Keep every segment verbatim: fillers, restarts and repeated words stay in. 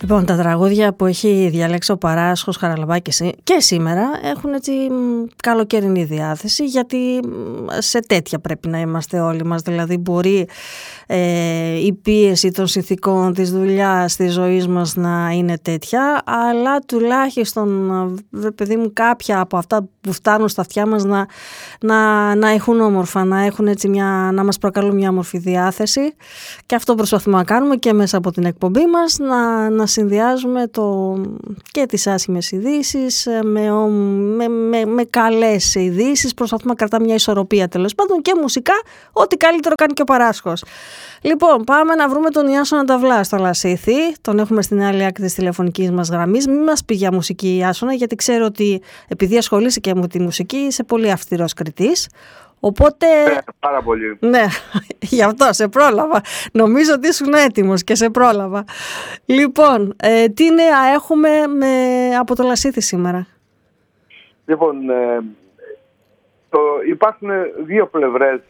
Λοιπόν, τα τραγούδια που έχει διαλέξει ο Παράσχος Χαραλαμπάκης και σήμερα έχουν έτσι καλοκαιρινή διάθεση, γιατί σε τέτοια πρέπει να είμαστε όλοι μας. Δηλαδή μπορεί ε, η πίεση των συνθηκών της δουλειάς, της ζωής μας να είναι τέτοια, αλλά τουλάχιστον, παιδί μου, κάποια από αυτά που φτάνουν στα αυτιά μας να, να, να έχουν όμορφα, να, έχουν έτσι μια, να μας προκαλούν μια όμορφη διάθεση. Και αυτό προσπαθούμε να κάνουμε και μέσα από την εκπομπή μας, να, να συνδυάζουμε το, και τις άσχημες ειδήσεις με, με, με, με καλές ειδήσεις. Προσπαθούμε να κρατάμε μια ισορροπία, τέλος πάντων, και μουσικά ό,τι καλύτερο κάνει και ο Παράσχος. Λοιπόν, πάμε να βρούμε τον Ιάσονα Νταβλά στο Λασίθι. Τον έχουμε στην άλλη άκρη της τηλεφωνικής μας γραμμής. Μην μας πει για μουσική, Ιάσονα, γιατί ξέρω ότι επειδή ασχολείσαι και με τη μουσική είσαι πολύ αυστηρός κριτής. Οπότε... Ναι, πάρα πολύ. Ναι, γι' αυτό σε πρόλαβα. Νομίζω ότι ήσουν έτοιμος και σε πρόλαβα. Λοιπόν, ε, τι νέα έχουμε με, από το Λασίθι σήμερα? Λοιπόν, ε, το, υπάρχουν δύο πλευρές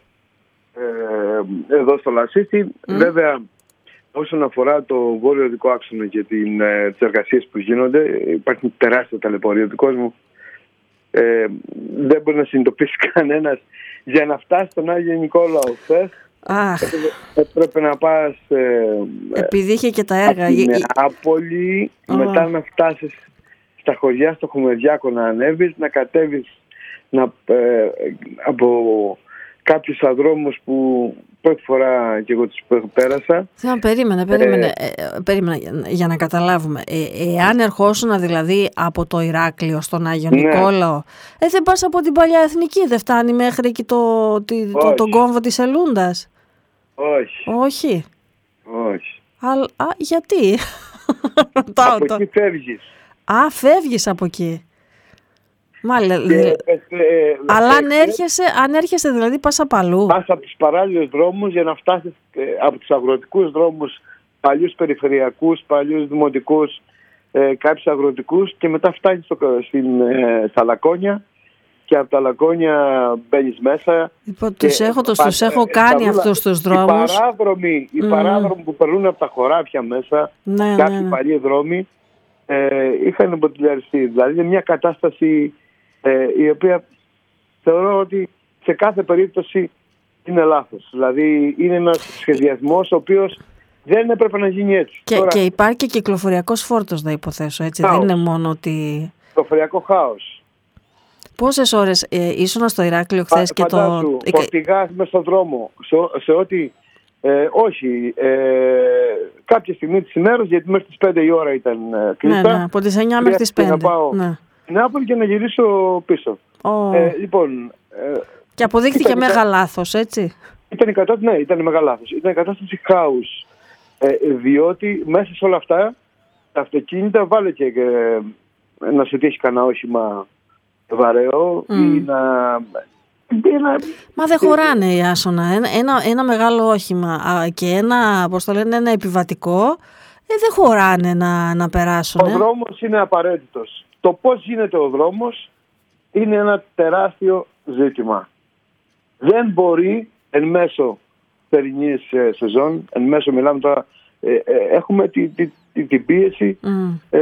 ε, εδώ στο Λασίθι. Mm. Βέβαια, όσον αφορά το βόρειο δικό άξονα και την, ε, τις εργασίες που γίνονται, υπάρχει τεράστια ταλαιπωρία του κόσμου. Ε, δεν μπορεί να συνειδητοποιήσει κανένας. Για να φτάσει στον Άγιο Νικόλαο χθες, έπρεπε να πας ε, επειδή είχε και τα έργα από την Νεάπολη, oh. μετά να φτάσεις στα χωριά, στο Χουμεδιάκο, να ανέβεις, να κατέβεις να, ε, από κάποιους αδρόμους που πρώτη φορά και εγώ τους πέρασα. Θα, περίμενε, περίμενε, ε, ε, περίμενε για να καταλάβουμε. Ε, εάν ερχόσουν δηλαδή από το Ηράκλειο στον Άγιο ναι. Νικόλαο, ε, δεν πας από την Παλιά Εθνική, δεν φτάνει μέχρι εκεί το, το, το, τον κόμβο της Ελούντας? Όχι. Όχι. Όχι. Α, α, γιατί? Από εκεί φεύγεις. Α, φεύγεις από εκεί. Μάλιστα. Και, ε, ε, αλλά ε, αν έρχεσαι, αν έρχεσαι δηλαδή πας απ' αλλού. Πας από τους παράλληλους δρόμους για να φτάσεις ε, από τους αγροτικούς δρόμους, παλιούς περιφερειακούς, παλιούς δημοτικούς, ε, κάποιους αγροτικούς, και μετά φτάνεις στο, στην, ε, στα Λακκόνια, και από τα Λακκόνια μπαίνεις μέσα. Λοιπόν, τους έχω, τους, τους έχω κάνει ε, αυτούς τους δρόμους. Οι παράδρομοι, οι mm. παράδρομοι που περνούν από τα χωράφια μέσα, ναι, κάποιοι ναι, ναι. παλιοί δρόμοι, ε, είχαν εμποτιλιαριστεί. Δηλαδή είναι μια κατάσταση Ε, η οποία θεωρώ ότι σε κάθε περίπτωση είναι λάθος. Δηλαδή είναι ένας σχεδιασμός ο οποίος δεν έπρεπε να γίνει έτσι. Και, Τώρα, και υπάρχει και κυκλοφοριακός φόρτος, να υποθέσω, έτσι. Χάος. Δεν είναι μόνο ότι... Κυκλοφοριακό χάος. Πόσες ώρες ε, ήσουν στο Ηράκλειο χθες και φαντάσου, το... φορτηγάς μες στον δρόμο, σε, σε ό,τι... Ε, όχι, ε, κάποια στιγμή της ημέρας, γιατί μέχρι τις πέντε η ώρα ήταν ε, κλειστά. Ναι, ναι, από τις εννιά μέχρι τις πέντε. Να πάω ναι. Νεάπολη και να γυρίσω πίσω. Oh. Ε, λοιπόν, ε, και αποδείχθηκε ήταν, μέγα λάθος, έτσι. Ήταν η κατάσταση, ναι, ήταν μέγα λάθος. Ήταν η κατάσταση χάους. Ε, διότι μέσα σε όλα αυτά τα αυτοκίνητα, βάλε και ε, να σου τύχει κανένα όχημα βαρέο mm. ή να... Ένα... Μα δεν χωράνε, Ιάσονα. Ένα, ένα, ένα μεγάλο όχημα και ένα, πώς το λένε, ένα επιβατικό, ε, δεν χωράνε να, να περάσουν. Ο δρόμος είναι απαραίτητος. Το πώς γίνεται ο δρόμος είναι ένα τεράστιο ζήτημα. Δεν μπορεί εν μέσω θερινής σεζόν, εν μέσω μιλάμε τώρα, ε, ε, έχουμε την τη, τη, τη πίεση mm. ε,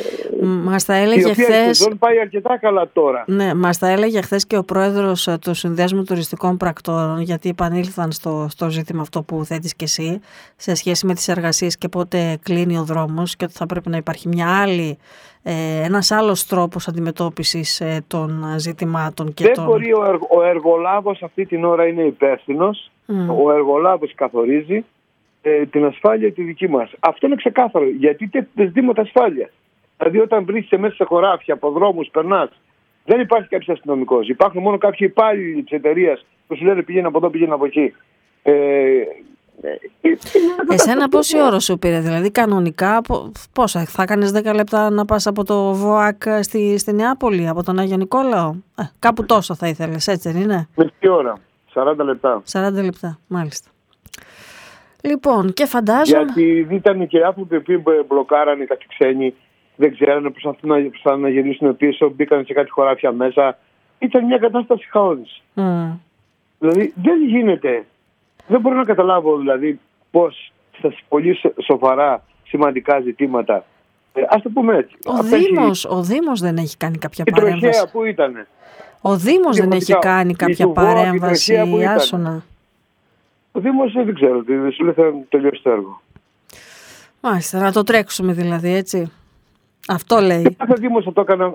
μας τα έλεγε η οποία χθες... η σεζόν πάει αρκετά καλά τώρα. Ναι, μας τα έλεγε χθες και ο πρόεδρος του Συνδέσμου Τουριστικών Πρακτόρων, γιατί επανήλθαν στο, στο ζήτημα αυτό που θέτεις και εσύ, σε σχέση με τις εργασίες και πότε κλείνει ο δρόμος και ότι θα πρέπει να υπάρχει μια άλλη, ε, ένας άλλος τρόπος αντιμετώπισης ε, των ζητημάτων. Και δεν των... μπορεί ο, εργο, ο εργολάβος αυτή την ώρα είναι υπεύθυνος, mm. ο εργολάβος καθορίζει ε, την ασφάλεια τη δική μας. Αυτό είναι ξεκάθαρο, γιατί δεν ζητήματα ασφάλεια. Δηλαδή όταν βρίσκεσαι μέσα σε χωράφια, από δρόμους, περνάς, δεν υπάρχει κάποιος αστυνομικός. Υπάρχουν μόνο κάποιοι υπάλληλοι της εταιρείας που σου λένε πήγαινε από εδώ, πήγαινε από εκεί. Ε, Εσένα πόση ώρα σου πήρε, δηλαδή κανονικά, πόσα, θα κάνεις δέκα λεπτά να πας από το ΒΟΑΚ στη, στη Νεάπολη, από τον Άγιο Νικόλαο? Ε, κάπου τόσο θα ήθελες, έτσι δεν είναι? Μισή ώρα, σαράντα λεπτά. σαράντα λεπτά, μάλιστα. Λοιπόν, και φαντάζομαι... Γιατί ήταν και άνθρωποι που μπλοκάρανε κάτι ξένοι, δεν ξέρανε, προσπαθούν να, να γυρίσουν πίσω, μπήκαν σε κάτι χωράφια μέσα. Ήταν μια κατάσταση χαόδης. Mm. Δηλαδή δεν γίνεται. Δεν μπορώ να καταλάβω δηλαδή πώς στα πολύ σοβαρά σημαντικά ζητήματα Ε, ας το πούμε έτσι. Ο Δήμος, ο Δήμος δεν έχει κάνει κάποια η παρέμβαση. Η τροχέα που ήτανε. Ο Δήμος δεν έχει κάνει κάποια παρέμβαση, Άσονα. Ο Δήμος δεν ξέρω, δεν σου λέει θα τελειώσει το έργο. Μάλιστα, να το τρέξουμε δηλαδή, έτσι. Αυτό λέει. Ο Δήμος θα το έκανα.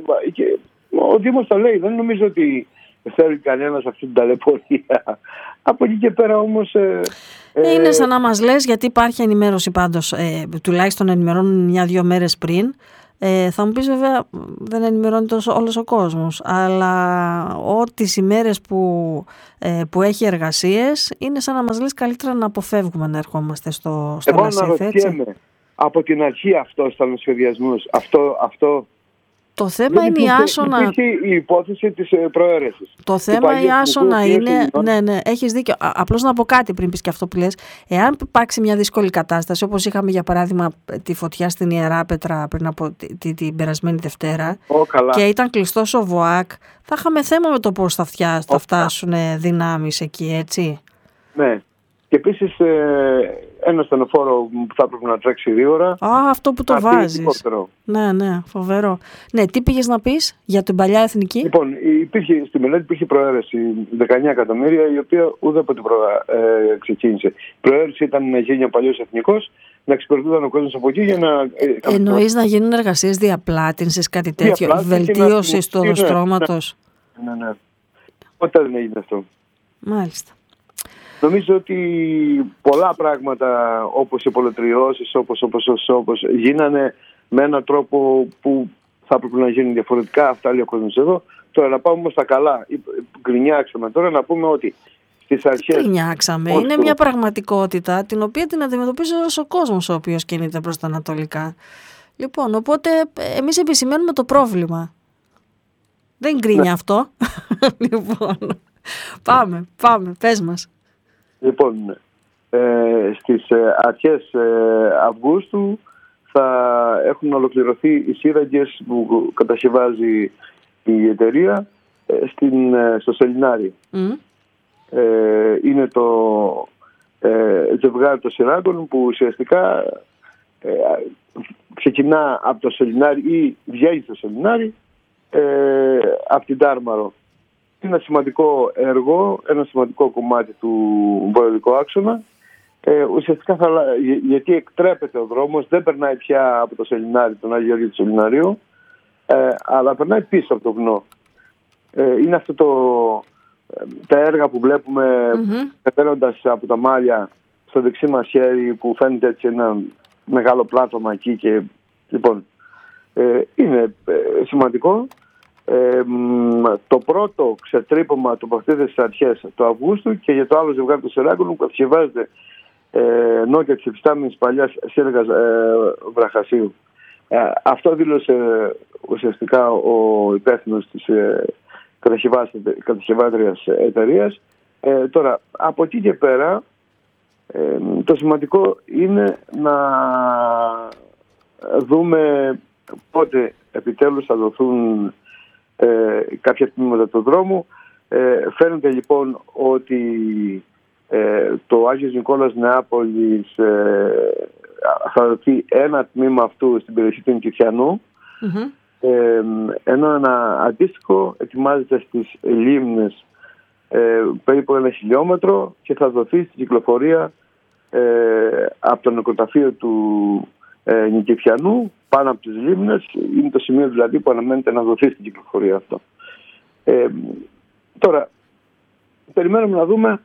Ο Δήμος το λέει, δεν νομίζω ότι θέλει κανένας αυτή την ταλαιπωρία. Από εκεί και πέρα όμως... Ε, ε, είναι σαν να μας λες, γιατί υπάρχει ενημέρωση πάντως, ε, τουλάχιστον ενημερώνουν μια-δυο μέρες πριν. Ε, θα μου πεις βέβαια δεν ενημερώνει τόσο όλος ο κόσμος, αλλά ό,τι τις ημέρες που, ε, που έχει εργασίες είναι σαν να μας λες καλύτερα να αποφεύγουμε να ερχόμαστε στο, στο Λασίθ, έτσι. Από την αρχή αυτό ήταν ο σχεδιασμός, αυτό... αυτό το θέμα δεν είναι υπήρχε, η Άσονα. Υπήρχε η υπόθεση της προαίρεσης. Το θέμα η Άσονα είναι. Ναι, ναι, έχεις δίκιο. Απλώς να πω κάτι πριν πεις και αυτό που λες. Εάν υπάρξει μια δύσκολη κατάσταση, όπως είχαμε για παράδειγμα τη φωτιά στην Ιεράπετρα πριν από την, την, την περασμένη Δευτέρα, oh, και ήταν κλειστός ο ΒΟΑΚ, θα είχαμε θέμα με το πώς θα, φτιά, θα φτάσουν δυνάμεις εκεί, έτσι. Ναι. Και επίσης ε, ένα στενοφόρο που θα έπρεπε να τρέξει γρήγορα. Α, αυτό που το βάζεις. Ναι, ναι, φοβερό. Ναι, τι πήγες να πεις για την παλιά εθνική? Λοιπόν, υπήρχε, στη μελέτη υπήρχε προαίρεση δεκαεννιά εκατομμύρια, η οποία ουδέποτε προ, ε, ξεκίνησε. Η προαίρεση ήταν να γίνει ο παλιός εθνικός, να εξυπηρετούνταν ο κόσμος από εκεί για να... Ε, Εννοείς να γίνουν εργασίες διαπλάτηνσης, κάτι τέτοιο, βελτίωσης του οδοστρώματος? Ναι, ναι, ναι. Ποτέ δεν έγινε αυτό. Μάλιστα. Νομίζω ότι πολλά πράγματα όπως οι πολετριώσεις, όπως, όπως, όπως, όπως γίνανε με έναν τρόπο που θα έπρεπε να γίνουν διαφορετικά. Αυτά λέει ο κόσμος εδώ. Τώρα να πάμε όμως στα καλά. Γκρινιάξαμε τώρα να πούμε ότι στις αρχές... Γκρινιάξαμε. Είναι μια πραγματικότητα την οποία την αντιμετωπίζει όλος ο κόσμος ο οποίος κινείται προς τα ανατολικά. Λοιπόν, οπότε εμείς επισημαίνουμε το πρόβλημα. Δεν γκρίνια ναι. αυτό. Λοιπόν, πάμε, πάμε, πες μας. Λοιπόν, ε, στις ε, αρχές ε, Αυγούστου θα έχουν ολοκληρωθεί οι σύραγγες που κατασκευάζει η εταιρεία ε, στην, ε, στο Σελινάρι. Mm. Ε, είναι το ε, ζευγάρι των σειράγγων που ουσιαστικά ε, ξεκινά από το Σελινάρι ή βγαίνει στο Σελινάρι ε, από την Τάρμαρο. Είναι ένα σημαντικό έργο, ένα σημαντικό κομμάτι του βορειοδυτικού άξονα. Ε, ουσιαστικά θα, γιατί εκτρέπεται ο δρόμος, δεν περνάει πια από το Σελινάρι, τον Άγιο Γεώργιο του Σελιναρίου, ε, αλλά περνάει πίσω από το βουνό. Ε, είναι αυτό το, τα έργα που βλέπουμε mm-hmm. κατέρνοντας από τα μάλια στο δεξί μας χέρι, που φαίνεται έτσι ένα μεγάλο πλάτωμα εκεί και λοιπόν ε, είναι ε, σημαντικό. Ε, το πρώτο ξετρύπωμα τοποθετείται στις αρχές του Αυγούστου και για το άλλο ζευγάρι του Σεράγκονου που κατασκευάζεται ε, νότια της υφιστάμενης παλιάς σύραγγας ε, Βραχασίου. Ε, αυτό δήλωσε ουσιαστικά ο υπεύθυνος της ε, κατασκευάτριας εταιρείας. Ε, τώρα, από εκεί και πέρα ε, το σημαντικό είναι να δούμε πότε επιτέλους θα δοθούν Ε, κάποια τμήματα του δρόμου. Ε, φαίνεται λοιπόν ότι ε, το Άγιος Νικόλαος Νεάπολης ε, θα δοθεί ένα τμήμα αυτού στην περιοχή του Νικηφιανού, mm-hmm. ε, ενώ ένα αντίστοιχο ετοιμάζεται στις Λίμνες ε, περίπου ένα χιλιόμετρο και θα δοθεί στην κυκλοφορία ε, από το νεκροταφείο του ε, Νικηφιανού πάνω από τις Λίμνες. Είναι το σημείο δηλαδή που αναμένεται να δοθεί στην κυκλοφορία αυτό. Ε, τώρα, περιμένουμε να δούμε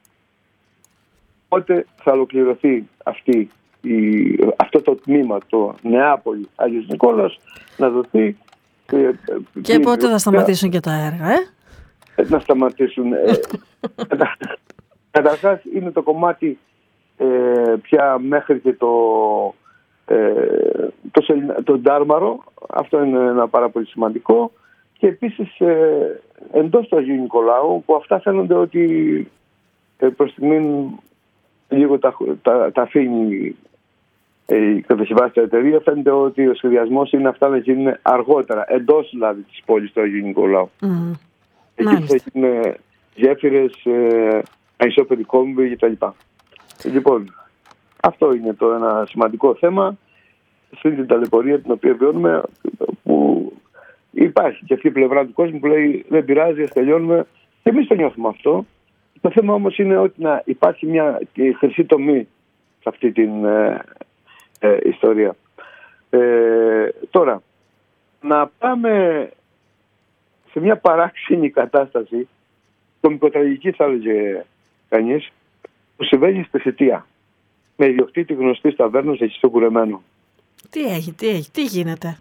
πότε θα ολοκληρωθεί αυτή η, αυτό το τμήμα, το Νεάπολη Άγιος Νικόλαος, να δοθεί. Και, και πότε θα σταματήσουν και τα έργα, ε? Να σταματήσουν. Ε, καταρχάς είναι το κομμάτι ε, πια μέχρι και το Ε, το, το Ντάρμαρο, αυτό είναι ένα πάρα πολύ σημαντικό, και επίσης ε, εντός του Αγίου Νικολάου, που αυτά φαίνονται ότι ε, προς στιγμή λίγο τα, τα, τα αφήνει η κατασκευάστρια εταιρεία. Φαίνεται ότι ο σχεδιασμός είναι αυτά να γίνουν αργότερα, εντός δηλαδή της πόλης του Αγίου Νικολάου. Mm. Εκεί θα γίνουν γέφυρες, ε, αισόπεδοι κόμβοι κτλ. Λοιπόν, αυτό είναι το ένα σημαντικό θέμα. σε την ταλαιπωρία την οποία βιώνουμε, που υπάρχει και αυτή η πλευρά του κόσμου που λέει δεν πειράζει, ας τελειώνουμε. Και εμείς το νιώθουμε αυτό. Το θέμα όμως είναι ότι να υπάρχει μια χρυσή τομή σε αυτή την ε, ε, ιστορία. Ε, τώρα, να πάμε σε μια παράξενη κατάσταση, κωμικοτραγική θα έλεγε κανείς, που συμβαίνει στη Σιτία, με ιδιοκτήτη γνωστή ταβέρνας εκεί στο Κουρεμένο. Τι έχει, τι έχει, τι γίνεται?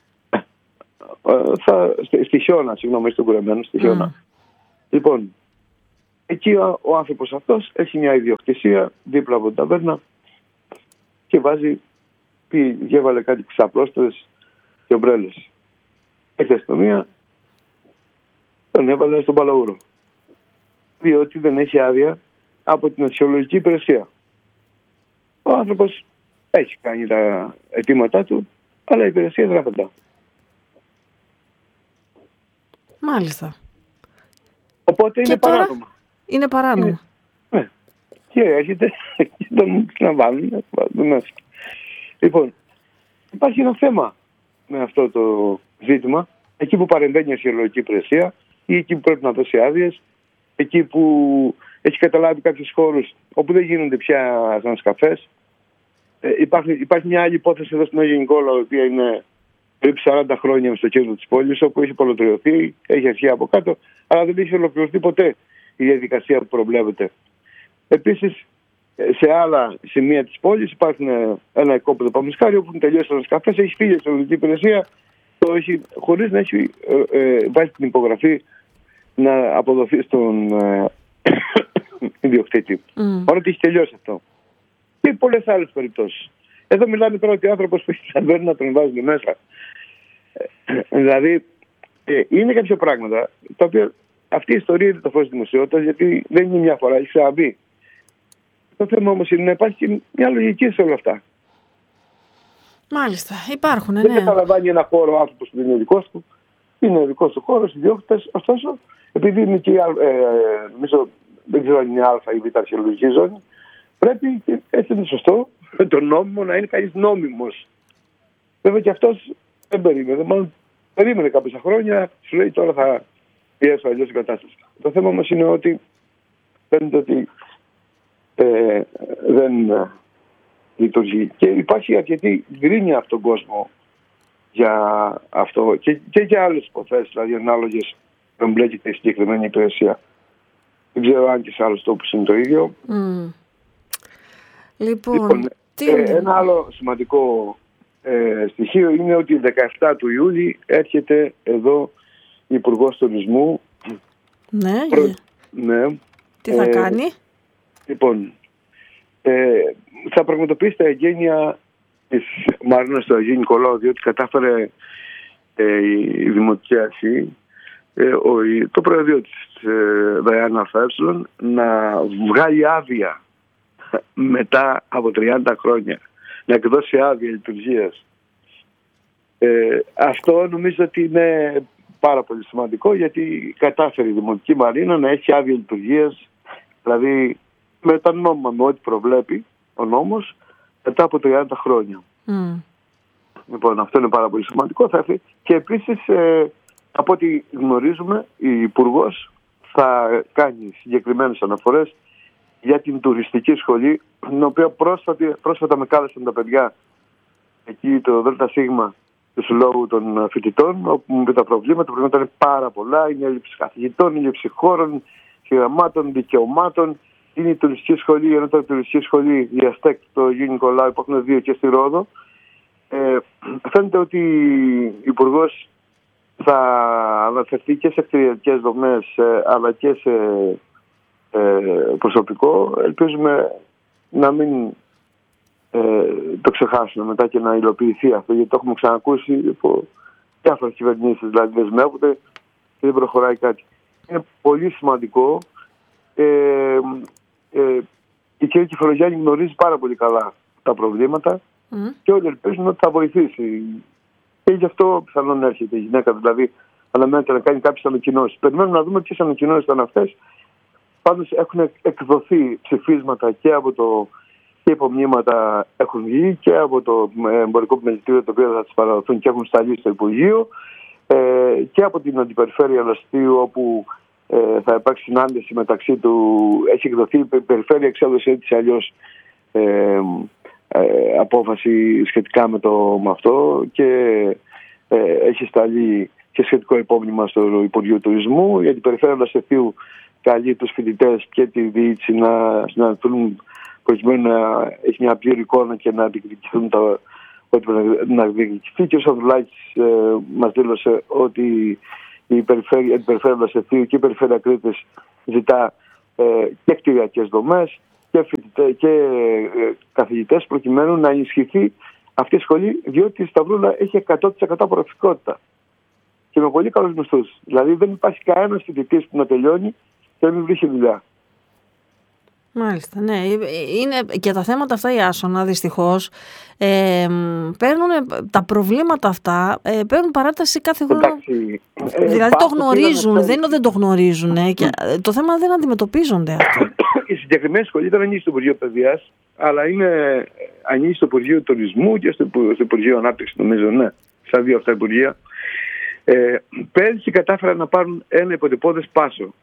Ε, θα, στη, στη Χιώνα, συγγνώμη, στο Κουρεμένο, στη Χιώνα. Mm. Λοιπόν, εκεί ο, ο άνθρωπος αυτός έχει μια ιδιοκτησία δίπλα από την ταβέρνα και βάζει, πήγε, έβαλε κάτι ξαπλώστρες και ομπρέλες. Έχει αστυνομία, τον έβαλε στον Παλαούρο, διότι δεν έχει άδεια από την αξιολογική υπηρεσία. Ο άνθρωπος έχει κάνει τα αιτήματά του, αλλά η υπηρεσία δεν απαντά. Μάλιστα. Οπότε είναι παράνομο. Είναι παράνομο. Ναι. Και έρχεται και τον ξαναβάλουν μέσα. Λοιπόν, υπάρχει ένα θέμα με αυτό το ζήτημα. Εκεί που παρεμβαίνει η αξιολογική υπηρεσία ή εκεί που πρέπει να δώσει άδειες, εκεί που έχει καταλάβει κάποιους χώρους όπου δεν γίνονται πια ανασκαφές. Ε, υπάρχει, υπάρχει μια άλλη υπόθεση εδώ στην Αγία Νικόλαου, η οποία είναι περίπου σαράντα χρόνια στο κέντρο της πόλης, όπου έχει πολλοτριωθεί, έχει αρχίσει από κάτω, αλλά δεν έχει ολοκληρωθεί ποτέ η διαδικασία που προβλέπεται. Επίσης, σε άλλα σημεία της πόλης υπάρχουν ένα οικόπεδο Παμισκάρι, όπου τελειώσει ο ανασκαφές, έχει φύγει στην ελληνική υπηρεσία, το έχει, χωρίς να έχει ε, ε, βάσει την υπογραφή να αποδοθεί στον ε, ιδιοκτήτη. Mm. Παρότι έχει τελειώσει αυτό. Και πολλές άλλες περιπτώσεις. Εδώ μιλάμε τώρα ότι ο άνθρωπος που έχει ταβέρνα να τον βάζουν μέσα. Ε, δηλαδή, ε, είναι κάποια πράγματα τα οποία αυτή η ιστορία είναι το φως της δημοσιότητας, γιατί δεν είναι μια φορά, έχει ξαναμπεί. Το θέμα όμως είναι να υπάρχει και μια λογική σε όλα αυτά. Μάλιστα, υπάρχουν, ναι. Δεν καταλαμβάνει ένα χώρο ο άνθρωπος που είναι δικός του, είναι ο δικός του χώρος, ιδιόκτητες, ωστόσο, επειδή είναι και, ε, νομίζω, δεν ξέρω αν είναι α ή β αρχαιολογική ζώνη, πρέπει, και έτσι είναι σωστό, το νόμιμο να είναι κανείς νόμιμος. Βέβαια και αυτός δεν περίμενε, μάλλον περίμενε κάποια χρόνια, σου λέει τώρα θα πιέσω αλλιώς την κατάσταση. Το θέμα όμως είναι ότι φαίνεται ότι ε, δεν λειτουργεί. Και υπάρχει αρκετή γκρίνια από τον κόσμο για αυτό και, και για άλλες υποθέσεις, δηλαδή ανάλογες που εμπλέκεται η συγκεκριμένη υπηρεσία. Δεν ξέρω αν και σε άλλους τόπους είναι το ίδιο. Mm. Λοιπόν, λοιπόν τι... ε, ένα άλλο σημαντικό ε, στοιχείο είναι ότι δεκαεφτά του Ιούλη έρχεται εδώ η Υπουργός Τουρισμού. Ναι, Προ... ναι. Τι θα ε, κάνει? Λοιπόν, ε, θα πραγματοποιήσει τα εγγένεια της Μαρίνας του Αγίου Νικολάου, διότι κατάφερε ε, η Δημοτική Αρχή, ε, ο, το Προεδρείο της ε, Δαϊάννα ΑΕ να βγάλει άδεια μετά από τριάντα χρόνια, να εκδώσει άδεια λειτουργίας. Ε, αυτό νομίζω ότι είναι πάρα πολύ σημαντικό, γιατί κατάφερε η Δημοτική Μαρίνα να έχει άδεια λειτουργίας, δηλαδή με τα νόμιμα, με ό,τι προβλέπει ο νόμος, μετά από τριάντα χρόνια. Mm. Λοιπόν, αυτό είναι πάρα πολύ σημαντικό. Θα έρθει. Και επίσης, ε, από ό,τι γνωρίζουμε, η Υπουργός θα κάνει συγκεκριμένες αναφορές για την τουριστική σχολή, την οποία πρόσφατα, πρόσφατα με κάλεσαν τα παιδιά εκεί το ΔΣ του Συλλόγου των Φοιτητών, όπου μου πει τα προβλήματα. Τα προβλήματα είναι πάρα πολλά. Είναι η έλλειψη καθηγητών, η έλλειψη χώρων, χειραμάτων, δικαιωμάτων. Είναι η τουριστική σχολή, ενώ η τουριστική σχολή, η ΑΣΤΕΚ, το Αγίου Νικολάου, υπάρχουν δύο και στη Ρόδο. Ε, φαίνεται ότι ο Υπουργός θα αναφερθεί και σε κτηριακές δομές, αλλά και σε ε, προσωπικό. Ελπίζουμε να μην ε, το ξεχάσουμε μετά και να υλοποιηθεί αυτό, γιατί το έχουμε ξανακούσει από διάφορες κυβερνήσεις, δηλαδή δεσμεύονται και δεν προχωράει κάτι. Είναι πολύ σημαντικό. Ε, ε, η κυρία Κεφαλογιάννη γνωρίζει πάρα πολύ καλά τα προβλήματα mm. και όλοι ελπίζουν ότι θα βοηθήσει. Και γι' αυτό πιθανόν έρχεται η γυναίκα, δηλαδή αναμένεται να κάνει κάποιες ανακοινώσεις. Περιμένουμε να δούμε ποιες ανακοινώσεις ήταν αυτές. Πάντως έχουν εκδοθεί ψηφίσματα και από το και υπομνήματα έχουν βγει και από το εμπορικό επιμελητήριο, το οποίο θα τις παραδοθούν και έχουν σταλεί στο Υπουργείο, ε, και από την Αντιπεριφέρεια Λαστίου, όπου ε, θα υπάρξει συνάντηση μεταξύ του. Έχει εκδοθεί η Περιφέρεια, εξέδωσε έτσι αλλιώς ε, ε, απόφαση σχετικά με, το, με αυτό, και ε, έχει σταλεί και σχετικό υπόμνημα στο Υπουργείο Τουρισμού. Η Αντιπεριφέρεια Λαστίου καλεί τους φοιτητές και τη διοίκηση να συναντηθούν, προκειμένου να έχει μια πλήρη εικόνα και να διεκδικηθούν τα, ό,τι πρέπει να διεκδικηθεί. Και ο Σαββουλάκης ε, μας δήλωσε ότι η Περιφέρεια, η Περιφέρεια Λαστίου και η Περιφέρεια Κρήτης ζητά ε, και κτηριακές δομές και, φοιτητές, και ε, καθηγητές, προκειμένου να ενισχυθεί αυτή η σχολή, διότι η Σταυρούλα έχει εκατό τοις εκατό απορροφητικότητα και με πολύ καλούς μισθούς. Δηλαδή δεν υπάρχει κανένας φοιτητής που να τελειώνει και να μην βρίσκει δουλειά. Μάλιστα, ναι. Είναι και τα θέματα αυτά, η Άσονα, δυστυχώς, ε, παίρνουν τα προβλήματα αυτά, ε, παίρνουν παράταση κάθε χρόνο. Εντάξει, ε, δηλαδή το γνωρίζουν, δεν είναι ότι δεν το γνωρίζουν. Ε, και το θέμα δεν αντιμετωπίζονται αυτό. Η συγκεκριμένη σχολή δεν ανήκει στο Υπουργείο Παιδείας, αλλά είναι, ανήκει στο Υπουργείο Τουρισμού και στο, στο Υπουργείο Ανάπτυξης, νομίζω, ναι. Στα δύο αυτά υπουργεία. Ε, πέρυσι κατάφεραν να πάρουν ένα υποτυπώδες πάσο.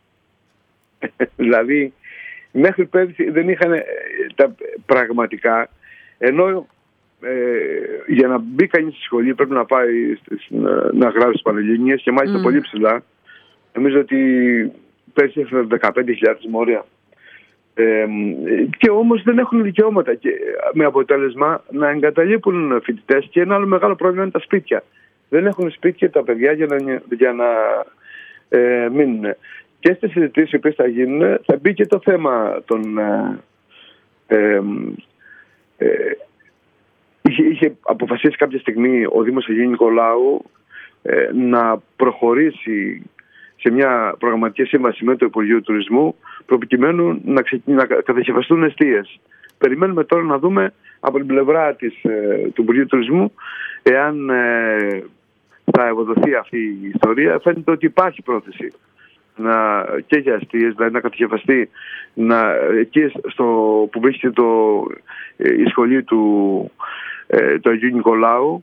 Δηλαδή, μέχρι πέρυσι δεν είχαν ε, τα πραγματικά, ενώ ε, για να μπει κανείς στη σχολή πρέπει να πάει στις, να, να γράψει τις Πανελλήνιες, και μάλιστα mm. πολύ ψηλά. Νομίζω ότι πέρυσι έφεραν δεκαπέντε χιλιάδες μόρια. Ε, και όμως δεν έχουν δικαιώματα, και με αποτέλεσμα να εγκαταλείπουν φοιτητές. Και ένα άλλο μεγάλο πρόβλημα είναι τα σπίτια. Δεν έχουν σπίτια τα παιδιά για να, για να ε, μείνουν. Και στις συζητήσεις που θα γίνουν θα μπει και το θέμα των... Ε, ε, ε, είχε, είχε αποφασίσει κάποια στιγμή ο Δήμος Αγίου Νικολάου ε, να προχωρήσει σε μια προγραμματική σύμβαση με το Υπουργείο Τουρισμού, προκειμένου να, ξε, να κατασκευαστούν εστίες. Περιμένουμε τώρα να δούμε από την πλευρά της, ε, του Υπουργείου Τουρισμού εάν ε, θα ευοδοθεί αυτή η ιστορία. Φαίνεται ότι υπάρχει πρόθεση να, και για αστείες, δηλαδή να κατασκευαστεί να, εκεί στο, που βρίσκεται το, η σχολή του, ε, του Αγίου Νικολάου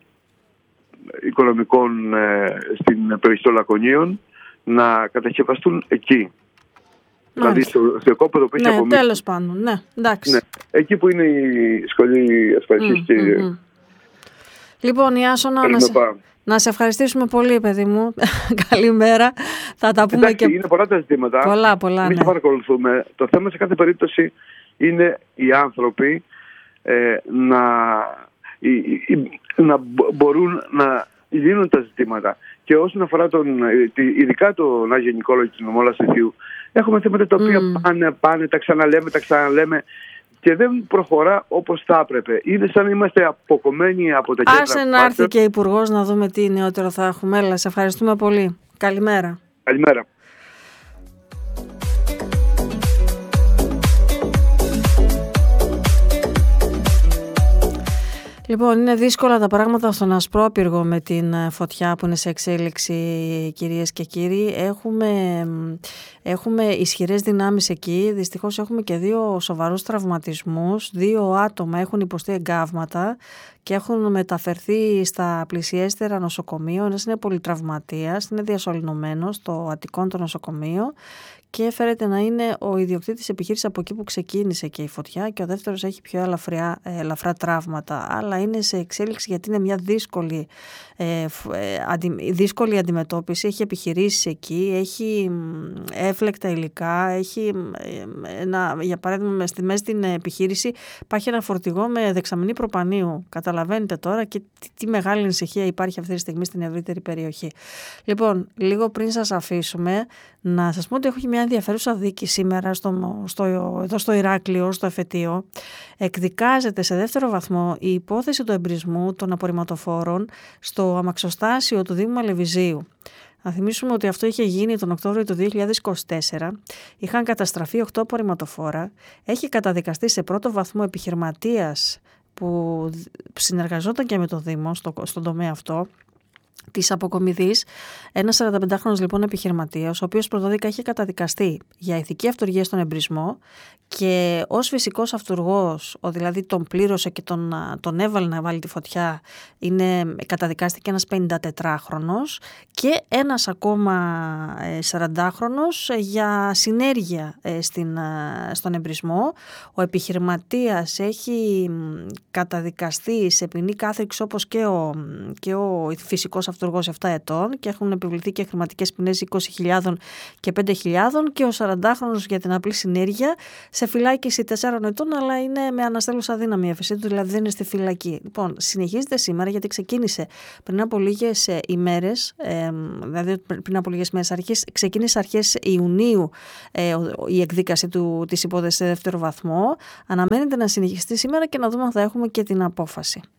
οικονομικών ε, στην περιοχή των Λακωνίων, να κατασκευαστούν εκεί. Μάλιστα. Δηλαδή στο, στο οικόπεδο που έχει ναι, απομείνει. Τέλος πάντων, ναι, εντάξει. Ναι, εκεί που είναι η σχολή ασφαλιστικής mm, και... Mm, mm. Λοιπόν, η Άσονα, να σε, να σε ευχαριστήσουμε πολύ, παιδί μου. Καλημέρα. Θα τα πούμε. Εντάξει, και... είναι πολλά τα ζητήματα. Πολλά, πολλά, Εμείς ναι. τα παρακολουθούμε. Το θέμα σε κάθε περίπτωση είναι οι άνθρωποι ε, να, οι, οι, να μπορούν να λύνουν τα ζητήματα. Και όσον αφορά τον, ειδικά τον Άγιο Νικόλαο και την Ομόλα Στεθίου, έχουμε θέματα τα οποία mm. πάνε, πάνε, τα ξαναλέμε, τα ξαναλέμε και δεν προχωρά όπως θα έπρεπε. Είναι σαν να είμαστε αποκομμένοι από τα κέντρα. Άσε να έρθει και υπουργός να δούμε τι νεότερο θα έχουμε. Έλα, σε ευχαριστούμε πολύ. Καλημέρα. Καλημέρα. Λοιπόν, είναι δύσκολα τα πράγματα στον Ασπρόπυργο με την φωτιά που είναι σε εξέλιξη, κυρίες και κύριοι. Έχουμε, έχουμε ισχυρές δυνάμεις εκεί. Δυστυχώς έχουμε και δύο σοβαρούς τραυματισμούς. Δύο άτομα έχουν υποστεί εγκάβματα και έχουν μεταφερθεί στα πλησιέστερα νοσοκομείο. Ένας είναι πολυτραυματίας, είναι διασωληνωμένος στο Αττικόν το νοσοκομείο και φέρεται να είναι ο ιδιοκτήτης επιχείρησης από εκεί που ξεκίνησε και η φωτιά, και ο δεύτερος έχει πιο ελαφριά, ελαφρά τραύματα, αλλά είναι σε εξέλιξη γιατί είναι μια δύσκολη, ε, αντι, δύσκολη αντιμετώπιση. Έχει επιχειρήσεις εκεί, έχει έφλεκτα υλικά, έχει ένα, για παράδειγμα στη μέση στην επιχείρηση υπάρχει ένα φορτηγό με δεξαμενή προπανίου. Καταλαβαίνετε τώρα και τι, τι μεγάλη ανησυχία υπάρχει αυτή τη στιγμή στην ευρύτερη περιοχή. Λοιπόν, λίγο πριν σας αφήσουμε, να σας πω ότι έχω μια ενδιαφέρουσα δίκη σήμερα στο, στο, εδώ στο Ηράκλειο, στο εφετείο. Εκδικάζεται σε δεύτερο βαθμό η υπόθεση του εμπρισμού των απορριμματοφόρων στο αμαξοστάσιο του Δήμου Αλεβιζίου. Να θυμίσουμε ότι αυτό είχε γίνει τον Οκτώβριο του δύο χιλιάδες είκοσι τέσσερα. Είχαν καταστραφεί οκτώ απορριμματοφόρα. Έχει καταδικαστεί σε πρώτο βαθμό επιχειρηματίας που συνεργαζόταν και με το Δήμο στο, στον τομέα αυτό. της Αποκομιδής, ένας σαρανταπεντάχρονος λοιπόν επιχειρηματίας, ο οποίος πρωτόδικα είχε καταδικαστεί για ηθική αυτουργία στον εμπρισμό και ως φυσικός αυτουργός, ο δηλαδή τον πλήρωσε και τον, τον έβαλε να βάλει τη φωτιά, είναι, καταδικάστηκε ένας πενηντατετράχρονος και ένας ακόμα σαραντάχρονος για συνέργεια στην, στον εμπρισμό. Ο επιχειρηματίας έχει καταδικαστεί σε ποινή κάθριξη όπως και ο, και ο φυσικός αυτουργός επτά ετών και έχουν επιβληθεί και χρηματικές ποινές είκοσι χιλιάδες και πέντε χιλιάδες και ο σαραντάχρονος για την απλή συνέργεια σε φυλάκιση τεσσάρων ετών, αλλά είναι με αναστέλουσα δύναμη η έφεσή του, δηλαδή δεν είναι στη φυλακή. Λοιπόν, συνεχίζεται σήμερα γιατί ξεκίνησε πριν από λίγες ημέρες, ε, δηλαδή πριν από λίγες μέρες, αρχές, ξεκίνησε αρχές Ιουνίου ε, η εκδίκαση του, της υπόθεσης σε δεύτερο βαθμό. Αναμένεται να συνεχιστεί σήμερα και να δούμε αν θα έχουμε και την απόφαση.